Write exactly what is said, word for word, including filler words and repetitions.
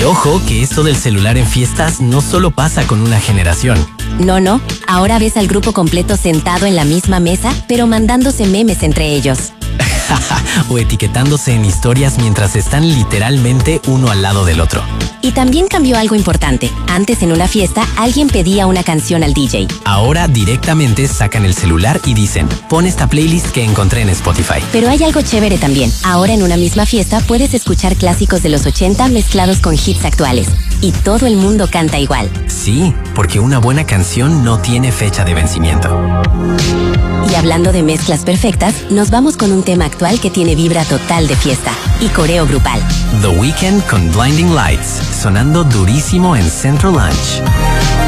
ojo que esto del celular en fiestas no solo pasa con una generación. No, no. Ahora ves al grupo completo sentado en la misma mesa, pero mandándose memes entre ellos. O etiquetándose en historias mientras están literalmente uno al lado del otro. Y también cambió algo importante. Antes en una fiesta alguien pedía una canción al D J. Ahora directamente sacan el celular y dicen, pon esta playlist que encontré en Spotify. Pero hay algo chévere también. Ahora en una misma fiesta puedes escuchar clásicos de los ochenta mezclados con hits actuales. Y todo el mundo canta igual. Sí, porque una buena canción no tiene fecha de vencimiento. Y hablando de mezclas perfectas, nos vamos con un tema actual que tiene vibra total de fiesta y coreo grupal. The Weeknd con Blinding Lights, sonando durísimo en Central Lunch.